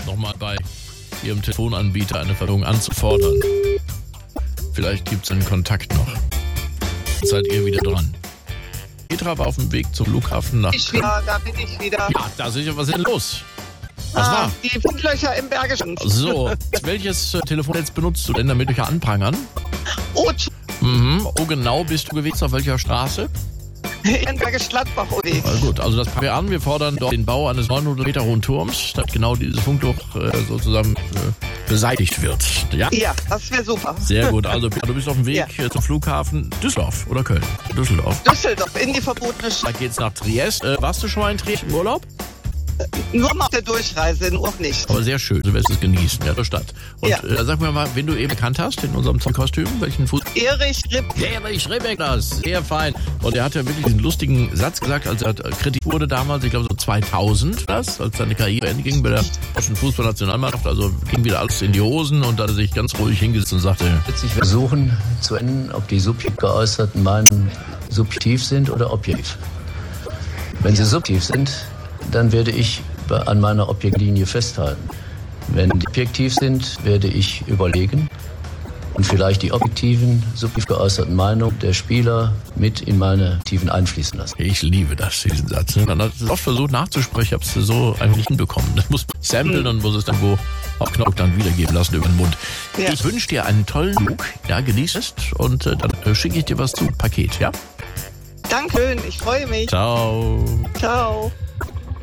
nochmal bei Ihrem Telefonanbieter eine Verlängerung anzufordern. Vielleicht gibt es einen Kontakt noch. Seid ihr wieder dran. Petra war auf dem Weg zum Flughafen nach Köln. Da bin ich wieder. Ja, da ist ja was denn los? Was war? Die Fundlöcher im Bergischen. So, welches Telefonnetz benutzt du denn, damit wir anprangern? Oh, genau, bist du gewesen auf welcher Straße? In Bergisch Gladbach unterwegs. Na gut, also das packen wir an. Wir fordern dort den Bau eines 900 Meter hohen Turms, damit genau dieses Funkloch sozusagen beseitigt wird. Ja? Ja, das wäre super. Sehr gut. Also du bist auf dem Weg zum Flughafen Düsseldorf oder Köln? Düsseldorf, in die verbotene Stadt. Da geht's nach Triest. Warst du schon mal in Triest im Urlaub? Nur mal auf der Durchreise, nur nicht. Aber sehr schön, du wirst es genießen, ja, der Stadt. Und sag mir mal, wen du eben erkannt hast in unserem Kostüm, welchen Fuß? Erich Ribbeck, das, sehr fein. Und er hat ja wirklich diesen lustigen Satz gesagt, als er Kritik wurde damals, ich glaube so 2000, als seine Karriere Ende ging bei der deutschen Fußballnationalmannschaft, also ging wieder alles in die Hosen und da hat er sich ganz ruhig hingesetzt und sagte... Jetzt ich versuchen zu ändern, ob die subjektiv geäußerten Meinungen subjektiv sind oder objektiv. Wenn sie subjektiv sind, dann werde ich an meiner Objektlinie festhalten. Wenn die objektiv sind, werde ich überlegen und vielleicht die objektiven, subjektiv geäußerten Meinungen der Spieler mit in meine Tiefen einfließen lassen. Ich liebe das, diesen Satz. Man hat oft versucht nachzusprechen, habe es so einfach nicht hinbekommen. Das muss man samplen und muss es dann wo auf Knopf dann wiedergeben lassen über den Mund. Ja. Ich wünsche dir einen tollen Flug, ja, genieß es und dann schicke ich dir was zu, Paket, ja? Danke, ich freue mich. Ciao. Ciao.